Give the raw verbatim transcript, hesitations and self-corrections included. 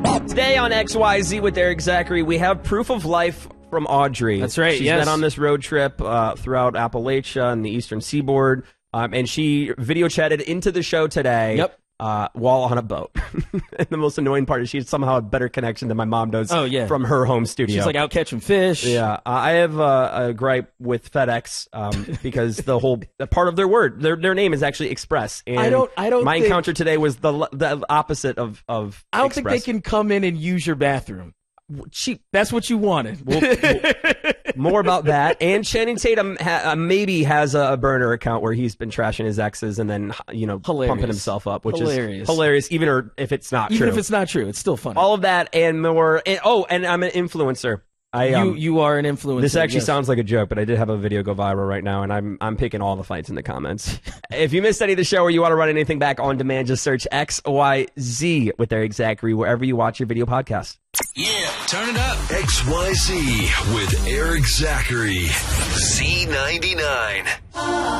Today on X Y Z with Eric Zachary, we have proof of life from Audrey. That's right, She's yes. been on this road trip uh, throughout Appalachia and the Eastern Seaboard, um, and she video chatted into the show today. Yep. Uh, while on a boat. And the most annoying part is she somehow had a better connection than my mom does Oh, yeah. from her home studio. She's like out catching fish. Yeah, uh, I have uh, a gripe with FedEx um, because the whole a part of their word, their their name is actually Express. And I don't- I don't My think- encounter today was the the opposite of of. I don't Express. think they can come in and use your bathroom. She That's what you wanted. We'll- we'll- more about that. And Channing Tatum ha- uh, maybe has a, a burner account where he's been trashing his exes and then, you know, Hilarious. pumping himself up, which Hilarious. is hilarious, even or if it's not Even true. if it's not true, it's still funny. All of that and more. And, oh, and I'm an influencer. I um, you you are an influencer. This actually yes. sounds like a joke, but I did have a video go viral right now, and I'm I'm picking all the fights in the comments. If you missed any of the show or you want to run anything back on demand, just search X Y Z with Eric Zachary wherever you watch your video podcast. Yeah, turn it up. X Y Z with Eric Zachary. Z ninety-nine.